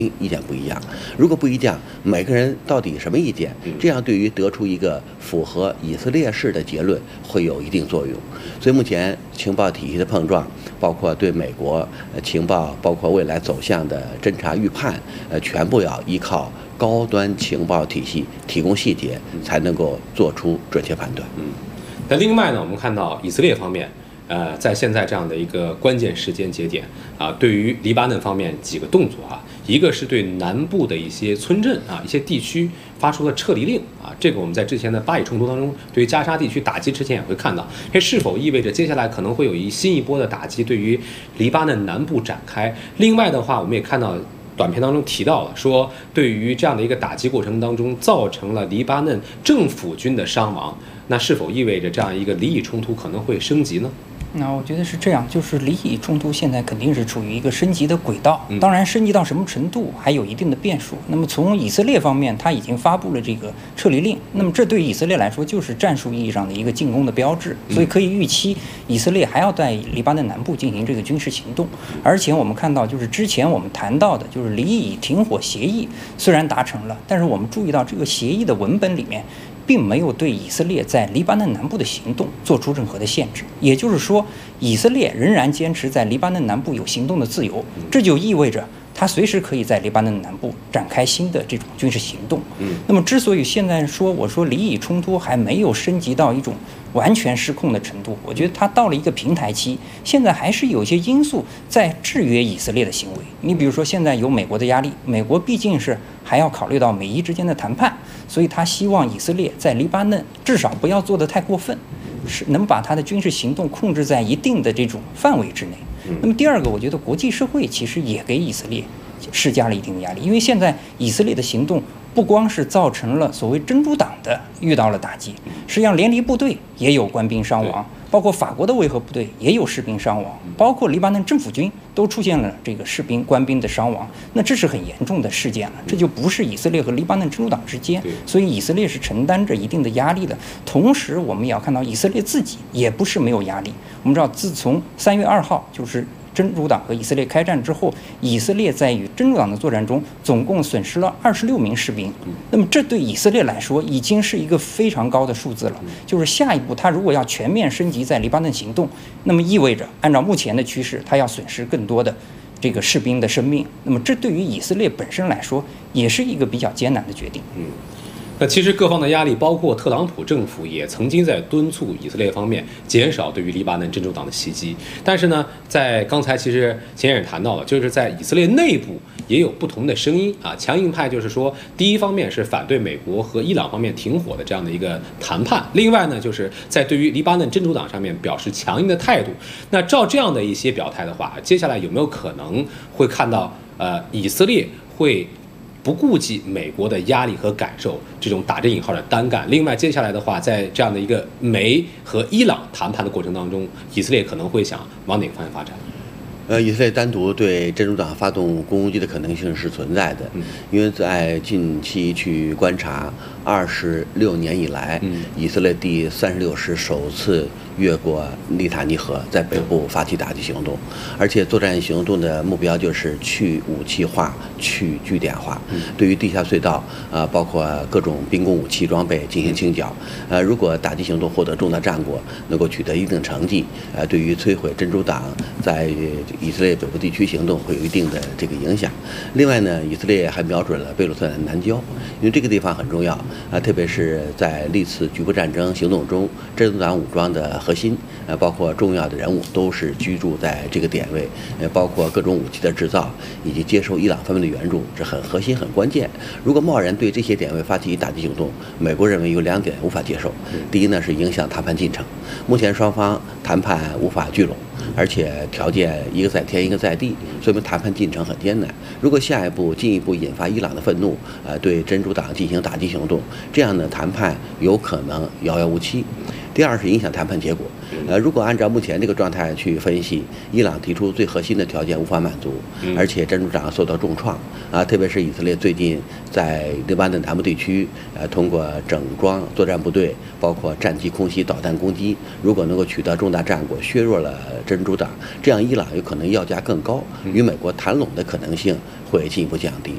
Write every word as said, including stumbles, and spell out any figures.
意见不一样，如果不一样，每个人到底什么意见？这样对于得出一个符合以色列式的结论会有一定作用。所以目前情报体系的碰撞，包括对美国呃情报，包括未来走向的侦查预判，呃，全部要依靠高端情报体系提供细节，才能够做出准确判断。 嗯，那另外呢，我们看到以色列方面。呃，在现在这样的一个关键时间节点啊，对于黎巴嫩方面几个动作啊，一个是对南部的一些村镇啊、一些地区发出了撤离令啊，这个我们在之前的巴以冲突当中，对于加沙地区打击之前也会看到，这是否意味着接下来可能会有一新一波的打击对于黎巴嫩南部展开？另外的话，我们也看到短片当中提到了，说对于这样的一个打击过程当中，造成了黎巴嫩政府军的伤亡，那是否意味着这样一个黎以冲突可能会升级呢？ 那我觉得是这样，就是黎以冲突现在肯定是处于一个升级的轨道，当然升级到什么程度还有一定的变数。那么从以色列方面，他已经发布了这个撤离令，那么这对于以色列来说就是战术意义上的一个进攻的标志，所以可以预期以色列还要在黎巴嫩南部进行这个军事行动。而且我们看到，就是之前我们谈到的，就是黎以停火协议虽然达成了，但是我们注意到这个协议的文本里面并没有对以色列在黎巴嫩南部的行动做出任何的限制，也就是说，以色列仍然坚持在黎巴嫩南部有行动的自由，这就意味着他随时可以在黎巴嫩南部展开新的这种军事行动。那么，之所以现在说我说黎以冲突还没有升级到一种完全失控的程度，我觉得它到了一个平台期，现在还是有些因素在制约以色列的行为。你比如说，现在有美国的压力，美国毕竟是还要考虑到美伊之间的谈判，所以他希望以色列在黎巴嫩至少不要做得太过分，是能把他的军事行动控制在一定的这种范围之内。那么第二个，我觉得国际社会其实也给以色列施加了一定的压力，因为现在以色列的行动不光是造成了所谓真主党的遇到了打击，实际上联黎部队也有官兵伤亡，包括法国的维和部队也有士兵伤亡，包括黎巴嫩政府军都出现了这个士兵官兵的伤亡，那这是很严重的事件了，这就不是以色列和黎巴嫩真主党之间，所以以色列是承担着一定的压力的。同时我们也要看到以色列自己也不是没有压力，我们知道自从三月二号就是真主党和以色列开战之后，以色列在与真主党的作战中总共损失了二十六名士兵。那么这对以色列来说已经是一个非常高的数字了。就是下一步，他如果要全面升级在黎巴嫩行动，那么意味着按照目前的趋势，他要损失更多的这个士兵的生命。那么这对于以色列本身来说，也是一个比较艰难的决定。 嗯。那其实各方的压力，包括特朗普政府也曾经在敦促以色列方面减少对于黎巴嫩真主党的袭击。但是呢，在刚才其实前也谈到了，就是在以色列内部也有不同的声音啊。强硬派就是说，第一方面是反对美国和伊朗方面停火的这样的一个谈判，另外呢，就是在对于黎巴嫩真主党上面表示强硬的态度。那照这样的一些表态的话，接下来有没有可能会看到呃以色列会不顾及美国的压力和感受，这种打着引号的单干？另外，接下来的话，在这样的一个美和伊朗谈判的过程当中，以色列可能会想往哪个方向发展？ 呃，以色列单独对真主党发动攻击的可能性是存在的，因为在近期去观察，二十六年以来，嗯、以色列第三十六师首次越过利塔尼河，在北部发起打击行动，而且作战行动的目标就是去武器化、去据点化，嗯、对于地下隧道啊、呃，包括各种兵工武器装备进行清剿。呃，如果打击行动获得重大战果，能够取得一定成绩，呃，对于摧毁真主党在以色列北部地区行动会有一定的这个影响。另外呢，以色列还瞄准了贝鲁特的南郊，因为这个地方很重要啊，特别是在历次局部战争行动中，真主党武装的核心，呃，包括重要的人物都是居住在这个点位，呃，包括各种武器的制造以及接受伊朗方面的援助，这很核心、很关键。如果贸然对这些点位发起打击行动，美国认为有两点无法接受。第一呢，是影响谈判进程，目前双方谈判无法聚拢，而且条件一个在天一个在地，说明谈判进程很艰难。如果下一步进一步引发伊朗的愤怒，呃，对真主党进行打击行动，这样的谈判有可能遥遥无期。第二是影响谈判结果，呃，如果按照目前这个状态去分析，伊朗提出最核心的条件无法满足，而且真主党受到重创啊，特别是以色列最近在黎巴嫩南部地区，呃，通过整装作战部队，包括战机空袭导弹攻击，如果能够取得重大战果，削弱了真主党，这样伊朗有可能要价更高，与美国谈拢的可能性会进一步降低。